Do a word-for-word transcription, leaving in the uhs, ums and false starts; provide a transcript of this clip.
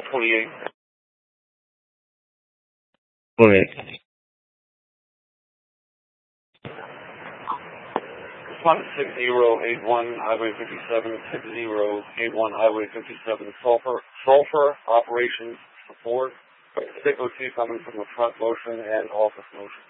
twenty-eight. twenty-eight. Response six zero eight one, Highway fifty-seven, six zero eight one, Highway fifty-seven, Sulphur, Sulphur Operations Support. six oh two coming from the front motion and office motion.